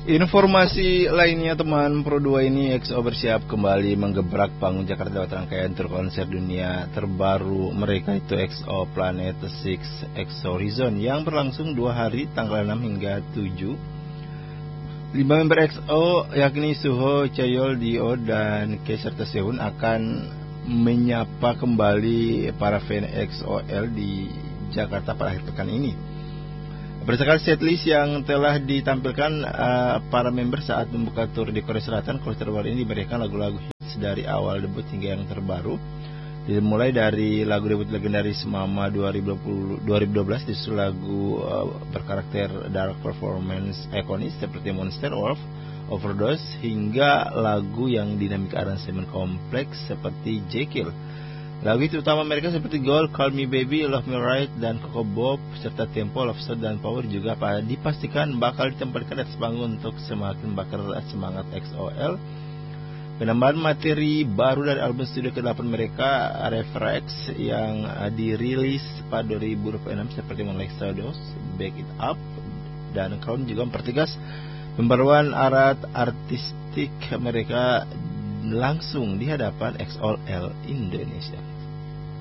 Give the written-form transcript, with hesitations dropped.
Informasi lainnya teman, Pro 2 ini EXO bersiap kembali menggebrak panggung Jakarta lewat rangkaian tur konser dunia terbaru mereka, itu EXO Planet 6 EXO Horizon, yang berlangsung 2 hari tanggal 6 hingga 7. 5 member EXO yakni Suho, Chaeyoung, Dio, dan Kaiser Taeseun akan menyapa kembali para fan EXO-L di Jakarta pada akhir pekan ini. Berdasarkan setlist yang telah ditampilkan para member saat membuka tur di Korea Selatan, konser terbaru ini diberikan lagu-lagu hits dari awal debut hingga yang terbaru. Dimulai dari lagu debut legendaris Mama 2012, disusul lagu berkarakter dark performance ikonis seperti Monster, Wolf, Overdose, hingga lagu yang dinamik aransemen kompleks seperti Jekyll. Lagu itu utama mereka seperti Gold, Call Me Baby, Love Me Right, dan Coco Bob, serta Tempo, Love Shot, dan Power juga dipastikan bakal ditempatkan di atas panggung untuk semakin bakar semangat EXO-L. Penambahan materi baru dari album studio ke-8 mereka, Reflex, yang dirilis pada 2026 seperti Moonlight Shadows, Back It Up, dan Crown juga mempertegas pembaruan arat artistik mereka langsung di hadapan EXO-L Indonesia.